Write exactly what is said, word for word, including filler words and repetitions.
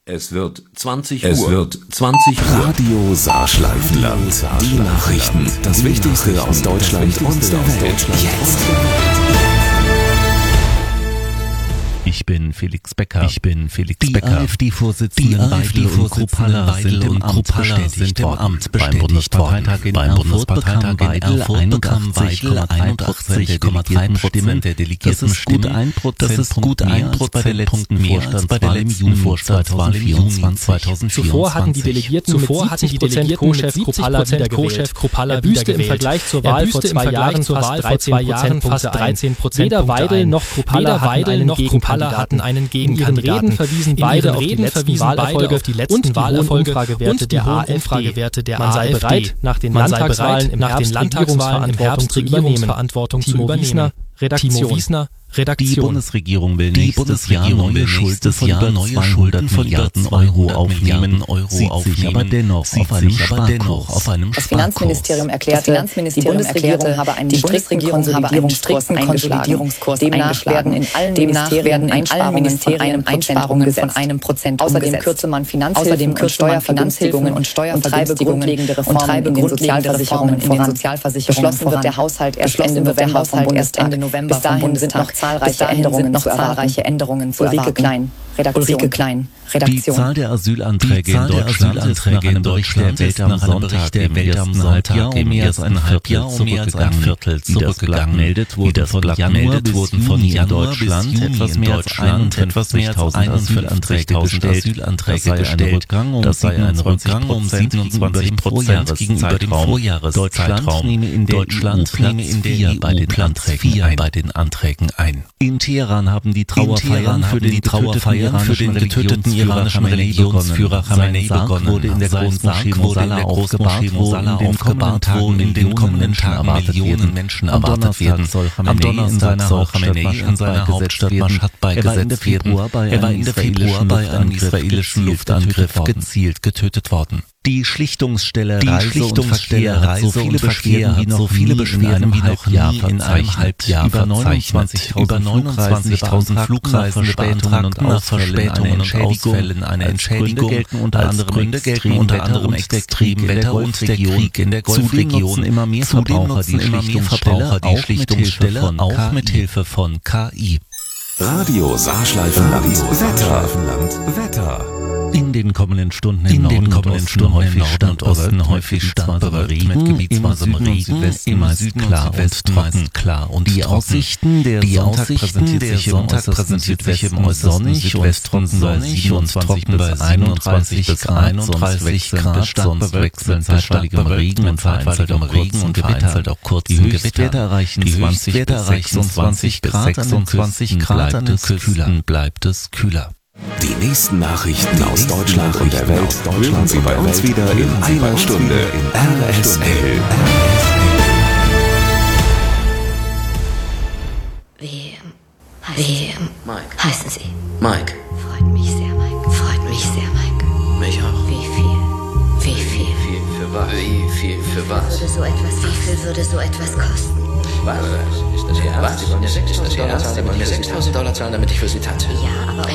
Es wird zwanzig Uhr. Es wird zwanzig Uhr. Radio Saarschleifenland. Die Nachrichten. Das Wichtigste aus Deutschland und der Welt. Jetzt. Ich bin Felix Becker. Ich bin Felix die Becker. AfD-Vorsitzenden Weidel und Kruppalla sind im Amt bestätigt worden. Beim Bundesparteitag in Erfurt bekam Weidel einundachtzig Komma drei Prozent der delegierten Stimmen. Das ist gut ein Prozentpunkt mehr als bei der letzten Vorstandswahl im Juni zweitausendvierundzwanzig. Zuvor hatten die Delegierten mit siebzig Prozent Co-Chef Kruppalla wieder gewählt. Er büßte im Vergleich zur Wahl vor zwei Jahren fast dreizehn Prozent. Weder Weidel noch Kruppalla hatten einen Gegenkandidaten. In ihren Reden verwiesen beide auf die letzten Wahlerfolge und die hohen Umfragewerte der AfD. Man sei bereit, nach den Landtagswahlen im Herbst Regierungsverantwortung zu übernehmen. Timo Wiesner, Redaktion. Die Bundesregierung will nächstes Jahr neue Schulden von über zweihundert Milliarden Euro aufnehmen, sieht sich aber dennoch auf einem Sparkurs. Das Finanzministerium erklärte, die Bundesregierung habe einen strikten Konsolidierungskurs eingeschlagen. In allen Ministerien Einsparungen von einem Prozent umgesetzt. Außerdem kürze man Finanzhilfen und Steuervergünstigungen und Steuervergünstigungen und treibe grundlegende Reformen in den Sozialversicherungen voran. Beschlossen wird der Haushalt erst Ende November. Bis dahin sind noch zahlreiche Änderungen noch zahlreiche Änderungen zu Ulrike Klein, Redaktion. Ulrike Klein, Redaktion. Die Zahl der Asylanträge in Deutschland ist nach einem Bericht der Welt am Sonntag im ersten Halbjahr um mehr als ein Viertel zurückgegangen. Wie das Blatt meldet, wurden von Januar wurden von Januar Deutschland etwas mehr als einundvierzigtausend Asylanträge gestellt. Das sei ein Rückgang das sei ein Rückgang um siebenundzwanzig Prozent gegenüber dem Vorjahreszeitraum. Nehme in Deutschland nehme in der E U bei den Anträgen bei den Anträgen ein. In Teheran haben die Trauerfeiern für den Trauerfeiern für den getöteten iranischen Religionsführer Khamenei begonnen. Wurde in der Großmoschee Mosalla aufgebahrt, wo in den kommenden Tagen Millionen Menschen erwartet werden. Am Donnerstag soll Khamenei in seiner Hauptstadt Mashhad beigesetzt werden. Er war Ende Februar bei einem israelischen Luftangriff gezielt getötet worden. Die Schlichtungsstelle die Reise Schlichtungsstelle und Reise so viele Beschwerden wie noch so viele Beschwerden wie noch nie in einem Halbjahr über neunundzwanzigtausend Flugreisen Verspätungen und Verspätungen und Ausfällen eine Entschädigung gelten unter anderem Gründe gelten unter anderem extrem Wetter und der Krieg in der Golfregion. Immer mehr Verbraucher die Schlichtungsstelle die Schlichtungsstelle auch mit Hilfe von K I. Radio Saarschleifenland. Wetter. Wetter. In den kommenden Stunden im Norden und Osten häufig Stand Osten häufig stark bewölkt mit gebietsweisem Regen, im Süden klar und trocken, klar und die Aussichten der Sonntag präsentiert sich im Sonntag präsentiert sich im sonnig und trocken bei siebenundzwanzig bis einundzwanzig bis einunddreißig Grad, sonst wechselnd zeitweiligem Regen und vereinzeltem Regen und vereinzelt auch kurzen Gewitter erreichen die Höchstwerte erreichen sechsundzwanzig Grad, an den Küsten bleibt es kühler. Bleibt es kühler. Die nächsten Nachrichten Die aus Deutschland und der Welt hören Sie bei uns wieder in einer Stunde in R S L. Wie, wie Mike. heißen Sie? Mike. Freut mich sehr, Mike. Freut mich sehr, Mike. Mich auch. Wie viel? Wie viel? Viel für was? Wie viel für was? Würde so etwas, wie viel würde so etwas kosten? Was? Ist das Ihr Ernst? Sie wollen mir sechstausend Dollar zahlen, damit ich für Sie tanze? Ja, aber